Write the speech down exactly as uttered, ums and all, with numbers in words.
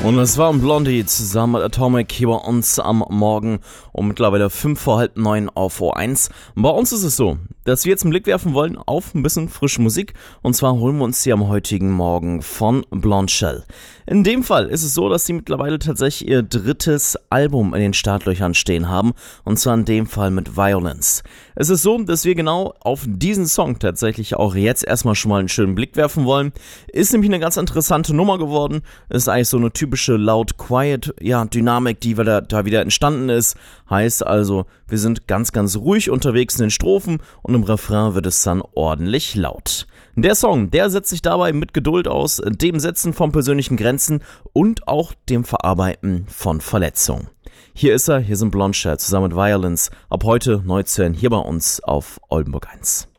Und es war ein Blondie zusammen mit Atomic hier bei uns am Morgen um mittlerweile fünf vor halb neun auf O eins. Bei uns ist es so, dass wir jetzt einen Blick werfen wollen auf ein bisschen frische Musik. Und zwar holen wir uns die am heutigen Morgen von Blondshell. In dem Fall ist es so, dass sie mittlerweile tatsächlich ihr drittes Album in den Startlöchern stehen haben. Und zwar in dem Fall mit Violence. Es ist so, dass wir genau auf diesen Song tatsächlich auch jetzt erstmal schon mal einen schönen Blick werfen wollen. Ist nämlich eine ganz interessante Nummer geworden. Ist eigentlich so eine typische Loud-Quiet, ja, Dynamik, die da, da wieder entstanden ist. Heißt also, wir sind ganz, ganz ruhig unterwegs in den Strophen und im Refrain wird es dann ordentlich laut. Der Song, der setzt sich dabei mit Geduld aus, dem Setzen von persönlichen Grenzen und auch dem Verarbeiten von Verletzungen. Hier ist er, hier sind Blondshell zusammen mit Violence, ab heute neu zu hören, hier bei uns auf Oldenburg eins.